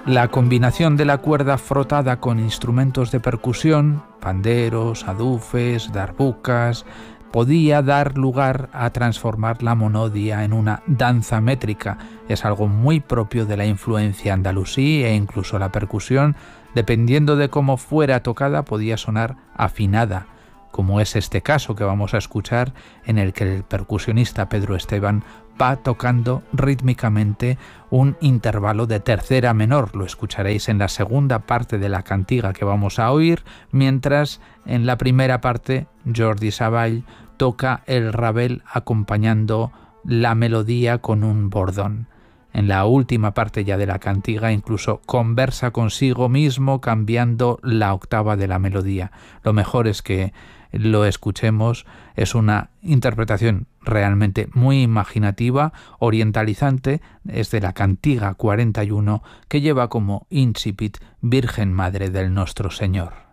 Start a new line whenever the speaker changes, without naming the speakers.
La combinación de la cuerda frotada con instrumentos de percusión, panderos, adufes, darbucas, podía dar lugar a transformar la monodia en una danza métrica. Es algo muy propio de la influencia andalusí, e incluso la percusión, dependiendo de cómo fuera tocada, podía sonar afinada, como es este caso que vamos a escuchar, en el que el percusionista Pedro Esteban va tocando rítmicamente un intervalo de tercera menor. Lo escucharéis en la segunda parte de la cantiga que vamos a oír, mientras en la primera parte Jordi Savall toca el rabel acompañando la melodía con un bordón. En la última parte ya de la cantiga incluso conversa consigo mismo cambiando la octava de la melodía. Lo mejor es que lo escuchemos, es una interpretación realmente muy imaginativa, orientalizante, es de la cantiga 41 que lleva como incipit Virgen Madre del Nostro Señor.